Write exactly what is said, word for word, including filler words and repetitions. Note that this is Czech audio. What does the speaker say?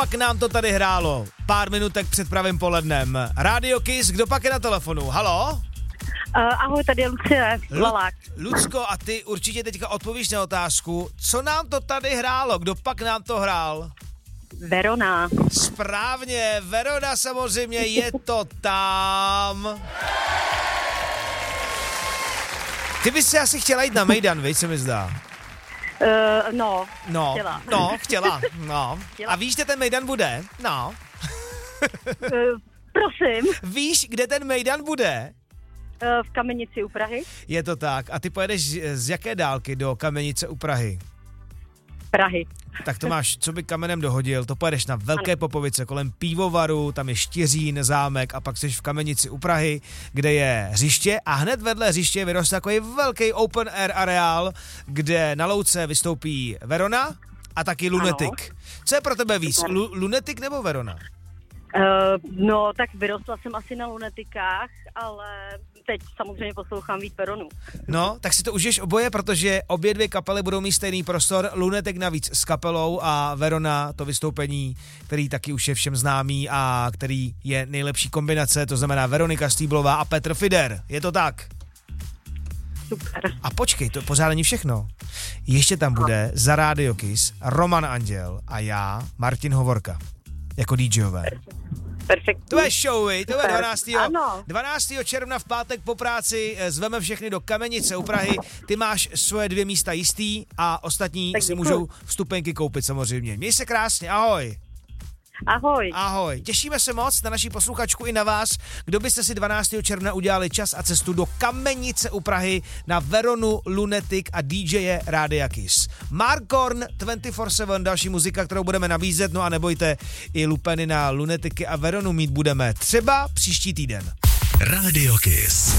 pak nám to tady hrálo pár minutek před pravým polednem. Radio Kiss, kdo pak je na telefonu? Halo? Uh, ahoj, tady je Lucie, Lalák. Lucko, a ty určitě teďka odpovíš na otázku, co nám to tady hrálo, kdo pak nám to hrál? Verona. Správně, Verona samozřejmě, je to tam. Ty bys si asi chtěla jít na Mejdan, viď, se mi zdá. Uh, no, no, chtěla. No, chtěla, no. Chtěla. A víš, kde ten Mejdan bude? No. uh, prosím. Víš, kde ten Mejdan bude? Uh, v Kamenici u Prahy. Je to tak. A ty pojedeš z, z jaké dálky do Kamenice u Prahy? Prahy. Tak to máš, co by kamenem dohodil, to pojedeš na Velké ano. Popovice kolem Pivovaru, tam je Štiřín, zámek a pak jsi v Kamenici u Prahy, kde je hřiště a hned vedle hřiště vyroste takový velký open air areál, kde na louce vystoupí Verona a taky Lunatic. Ano. Co je pro tebe víc, Lu- Lunatic nebo Verona? Uh, no, tak vyrostla jsem asi na Lunatikách, ale teď samozřejmě poslouchám víc Veronu. No, tak si to užiješ oboje, protože obě dvě kapely budou mít stejný prostor, Lunatic navíc s kapelou a Verona to vystoupení, který taky už je všem známý a který je nejlepší kombinace, to znamená Veronika Stýblová a Petr Fider. Je to tak? Super. A počkej, to pořád není všechno. Ještě tam bude za Radio Kiss Roman Anděl a já, Martin Hovorka, jako DJové. Perfektní. To je showy, to je dvanáctého Ano. dvanáctého června v pátek po práci, zveme všechny do Kamenice u Prahy, ty máš svoje dvě místa jistý a ostatní tak si děkuju. můžou vstupenky koupit samozřejmě. Měj se krásně, ahoj. Ahoj. Ahoj, těšíme se moc na naší posluchačku i na vás, kdo byste si dvanáctého června udělali čas a cestu do Kamenice u Prahy na Veronu, Lunatic a D J Rádia Kiss. Markorn dvacet čtyři sedm, další muzika, kterou budeme nabízet, no a nebojte, i lupeny na Lunatiky a Veronu mít budeme třeba příští týden. Radio Kiss.